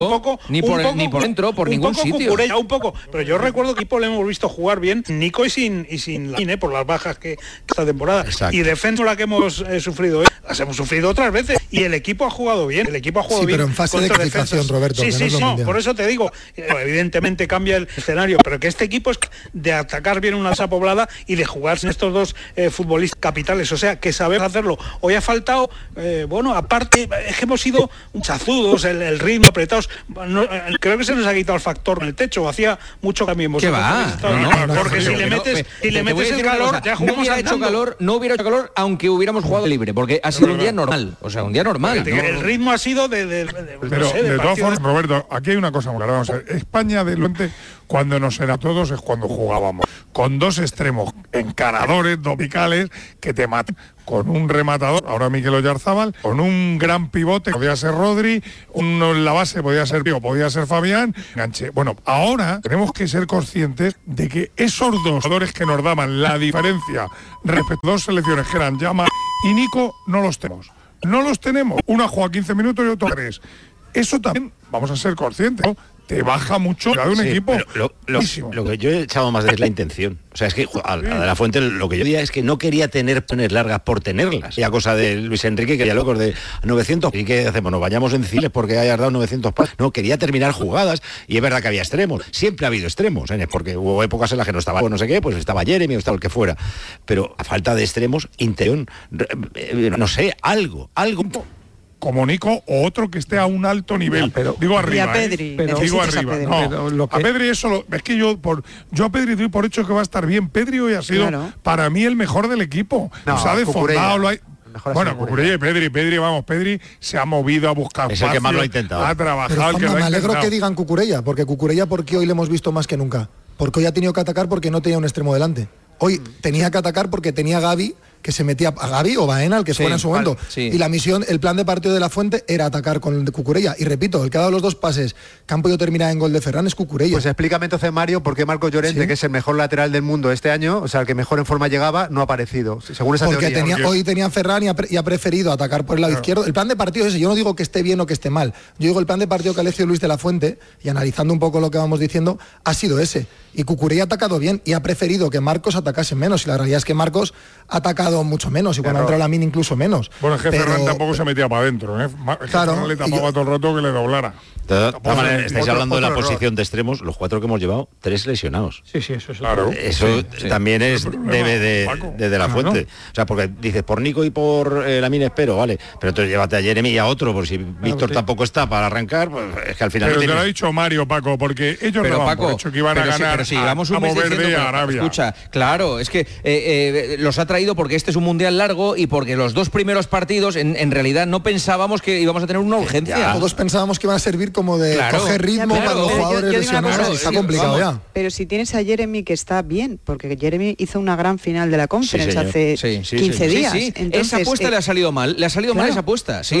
ni por dentro, por ningún sitio. Cucurella, un poco, pero yo recuerdo que equipo le hemos visto jugar bien, Nico y sin Lamin, por las bajas que esta temporada. Exacto. Y defensa la que hemos sufrido, las hemos sufrido otras veces. Y el equipo ha jugado bien, pero en fase de clasificación, Roberto. Por eso te digo, evidentemente cambia el escenario, pero que este equipo es de atacar bien una asa poblada y de jugarse en estos dos futbolistas capitales, o sea, que sabemos hacerlo. Hoy ha faltado, aparte, es que hemos sido chazudos, el ritmo, apretados. Creo que se nos ha quitado el factor en el techo, hacía mucho cambio. ¿Qué va? Porque si le metes el calor, ya jugamos no hubiera hecho calor aunque hubiéramos jugado libre, porque ha sido un día normal, o sea, un día normal. El ritmo ha sido de todas formas, Roberto, aquí hay una cosa muy clara. Vamos a ver, España cuando nos era todos es cuando jugábamos con dos extremos encaradores, domicales, que te matan, con un rematador, ahora Mikel Oyarzabal, con un gran pivote, podía ser Rodri, uno en la base podía ser Pío, podía ser Fabián, enganche. Bueno, ahora tenemos que ser conscientes de que esos dos jugadores que nos daban la diferencia respecto a dos selecciones que eran Llama y Nico, no los tenemos. No los tenemos. Una juega 15 minutos y otro 3. Eso también, vamos a ser conscientes, ¿no? Te baja mucho de un equipo. Lo que yo he echado más de es la intención. O sea, es que a De la Fuente lo que yo diría es que no quería tener largas por tenerlas. Y a cosa de Luis Enrique, que ya locos de 900. ¿Y qué hacemos? ¿Nos bañamos en ciles porque hayas dado 900 pases? No, quería terminar jugadas. Y es verdad que había extremos. Siempre ha habido extremos, porque hubo épocas en las que no estaba no sé qué, pues estaba Jeremy o estaba el que fuera. Pero a falta de extremos, interior, no sé, algo. Como Nico o otro que esté a un alto nivel, digo arriba. Y a Pedri. Digo arriba. A Pedri eso es que yo a Pedri doy por hecho que va a estar bien. Pedri hoy ha sido para mí el mejor del equipo. Se ha desfondado, Cucurella y Pedri se ha movido a buscar espacio, es el que más lo ha intentado. Ha trabajado. Pero, me alegro que digan Cucurella, porque hoy le hemos visto más que nunca. Porque hoy ha tenido que atacar porque no tenía un extremo delante. Hoy tenía que atacar porque tenía a Gavi, que se metía a Gavi o Baena, el que fuera en su momento. Y la misión, el plan de partido de la Fuente era atacar con el de Cucurella. Y repito, el que ha dado los dos pases que han podido terminar en gol de Ferran es Cucurella. Pues explícame entonces, Mario, por qué Marcos Llorente, que es el mejor lateral del mundo este año, o sea, el que mejor en forma llegaba, no ha aparecido, según esa teoría. Hoy tenía Ferran y ha preferido atacar por el lado izquierdo. El plan de partido es ese. Yo no digo que esté bien o que esté mal. Yo digo el plan de partido que ha elegido Luis de la Fuente, y analizando un poco lo que vamos diciendo, ha sido ese. Y Cucurella ha atacado bien y ha preferido que Marcos atacase menos. Y la realidad es que Marcos ha atacado mucho menos. Y cuando ha entrado Lamine incluso menos. Bueno, es que Ferran tampoco se metía para adentro, Ferran le tapaba todo el rato que le doblara. Estáis hablando de la posición de extremos, los 4 que hemos llevado, 3 lesionados. Sí, eso es claro. Eso también debe de la Fuente. O sea, porque dices, por Nico y por Lamine espero, vale. Pero entonces llévate a Jeremy y a otro, por si Víctor tampoco está para arrancar, pues es que al final... Pero te lo ha dicho Mario, Paco, porque ellos no han hecho que iban a ganar a mover a Arabia. Escucha, claro, es que los ha traído porque este es un mundial largo y porque los 2 primeros partidos en realidad no pensábamos que íbamos a tener una urgencia. Todos pensábamos que iban a servir como de coger ritmo para los jugadores lesionados. Está complicado ya. Pero si tienes a Jeremy, que está bien, porque Jeremy hizo una gran final de la Conference hace 15 días. Entonces, esa apuesta le ha salido mal, esa apuesta,